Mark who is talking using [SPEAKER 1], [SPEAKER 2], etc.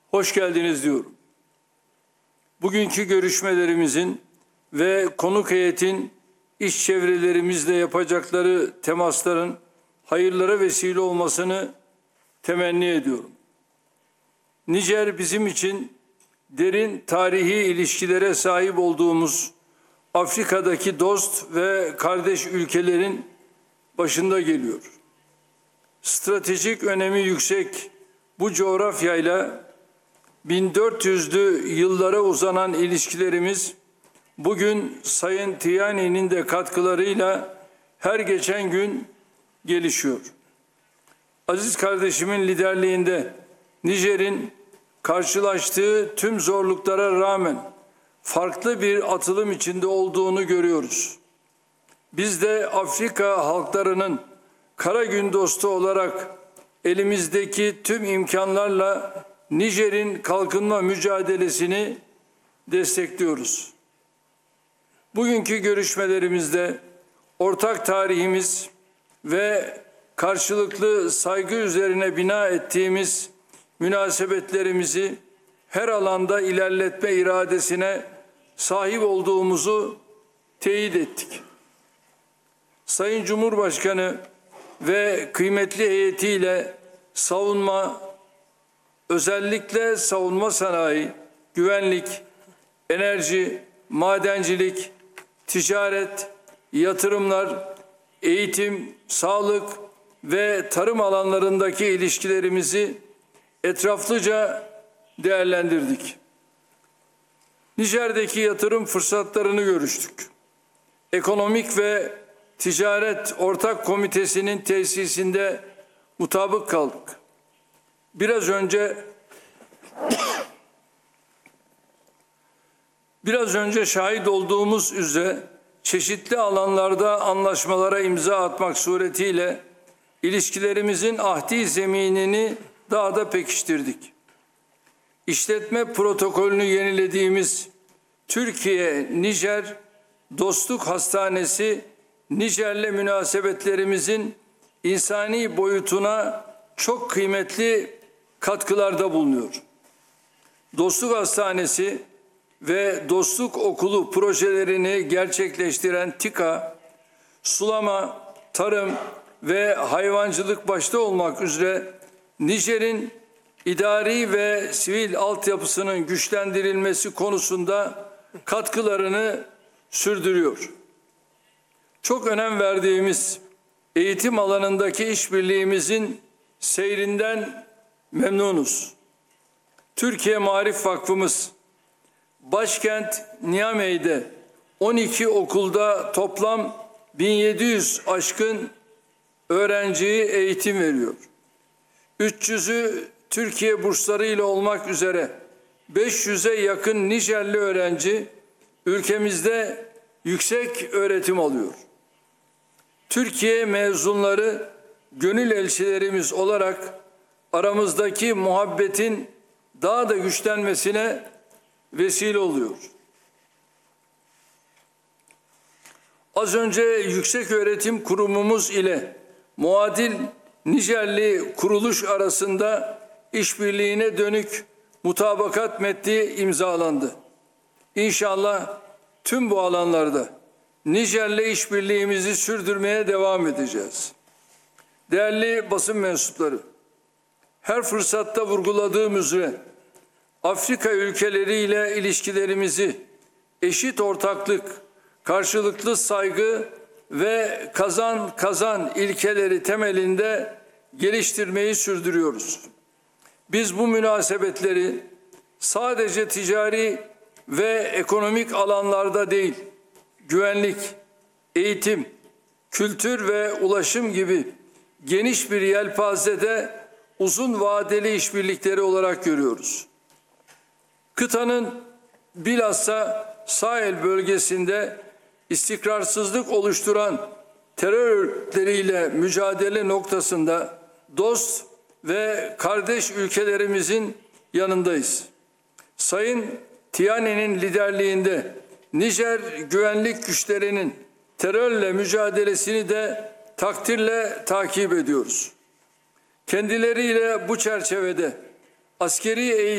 [SPEAKER 1] hoş geldiniz diyorum. Bugünkü görüşmelerimizin ve konuk heyetin iş çevrelerimizle yapacakları temasların hayırlara vesile olmasını temenni ediyorum. Nijer bizim için derin tarihi ilişkilere sahip olduğumuz Afrika'daki dost ve kardeş ülkelerin başında geliyor. Stratejik önemi yüksek bu coğrafyayla 1400'lü yıllara uzanan ilişkilerimiz bugün Sayın Tiani'nin de katkılarıyla her geçen gün gelişiyor. Aziz kardeşimin liderliğinde Nijer'in karşılaştığı tüm zorluklara rağmen farklı bir atılım içinde olduğunu görüyoruz. Biz de Afrika halklarının kara gün dostu olarak elimizdeki tüm imkanlarla Nijer'in kalkınma mücadelesini destekliyoruz. Bugünkü görüşmelerimizde ortak tarihimiz ve karşılıklı saygı üzerine bina ettiğimiz münasebetlerimizi her alanda ilerletme iradesine sahip olduğumuzu teyit ettik. Sayın Cumhurbaşkanı ve kıymetli heyetiyle savunma, özellikle savunma sanayi, güvenlik, enerji, madencilik, ticaret, yatırımlar, eğitim, sağlık ve tarım alanlarındaki ilişkilerimizi etraflıca değerlendirdik. Nijer'deki yatırım fırsatlarını görüştük. Ekonomik ve Ticaret Ortak Komitesi'nin tesisinde mutabık kaldık. Biraz önce şahit olduğumuz üzere çeşitli alanlarda anlaşmalara imza atmak suretiyle ilişkilerimizin ahdi zeminini daha da pekiştirdik. İşletme protokolünü yenilediğimiz Türkiye-Nijer Dostluk Hastanesi, Nijer'le münasebetlerimizin insani boyutuna çok kıymetli katkılarda bulunuyor. Dostluk Hastanesi ve Dostluk Okulu projelerini gerçekleştiren TİKA, sulama, tarım ve hayvancılık başta olmak üzere Nijer'in idari ve sivil altyapısının güçlendirilmesi konusunda katkılarını sürdürüyor. Çok önem verdiğimiz eğitim alanındaki işbirliğimizin seyrinden memnunuz. Türkiye Maarif Vakfımız, başkent Niamey'de 12 okulda toplam 1700 aşkın öğrenciye eğitim veriyor. 300'ü Türkiye burslarıyla olmak üzere 500'e yakın Nijerli öğrenci ülkemizde yüksek öğretim alıyor. Türkiye mezunları gönül elçilerimiz olarak aramızdaki muhabbetin daha da güçlenmesine vesile oluyor. Az önce Yükseköğretim Kurumumuz ile muadil Nijerli kuruluş arasında işbirliğine dönük mutabakat metni imzalandı. İnşallah tüm bu alanlarda Nijer'le işbirliğimizi sürdürmeye devam edeceğiz. Değerli basın mensupları, her fırsatta vurguladığım üzere Afrika ülkeleriyle ilişkilerimizi eşit ortaklık, karşılıklı saygı ve kazan kazan ilkeleri temelinde geliştirmeyi sürdürüyoruz. Biz bu münasebetleri sadece ticari ve ekonomik alanlarda değil, güvenlik, eğitim, kültür ve ulaşım gibi geniş bir yelpazede uzun vadeli işbirlikleri olarak görüyoruz. Kıtanın bilhassa Sahel bölgesinde istikrarsızlık oluşturan terör örgütleriyle mücadele noktasında dost ve kardeş ülkelerimizin yanındayız. Sayın Tiani'nin liderliğinde Nijer güvenlik güçlerinin terörle mücadelesini de takdirle takip ediyoruz. Kendileriyle bu çerçevede askeri eğitim